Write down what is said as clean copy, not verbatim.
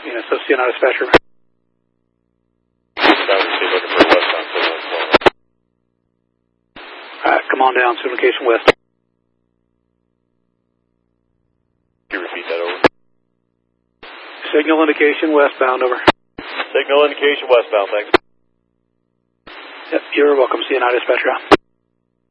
Unit so CNI dispatcher. Looking for westbound 71. Alright, come on down, signal indication west. Can you repeat that over? Signal indication westbound, over. Signal indication westbound, thanks. Yep, you're welcome, CNI dispatcher.